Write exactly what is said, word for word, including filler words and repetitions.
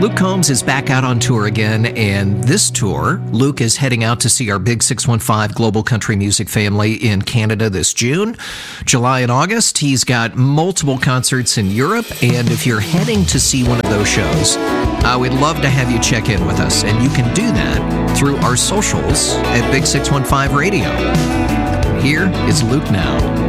Luke Combs is back out on tour again, and this tour, Luke is heading out to see our Big six one five Global Country Music family in Canada this June. July and August, he's got multiple concerts in Europe, and if you're heading to see one of those shows, uh, we'd love to have you check in with us, and you can do that through our socials at Big six one five Radio. Here is Luke now.